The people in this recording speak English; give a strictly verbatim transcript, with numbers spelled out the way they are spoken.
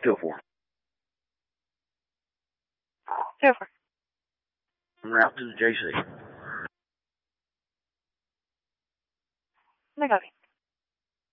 two oh four. two oh four. En route to the J C. No copy.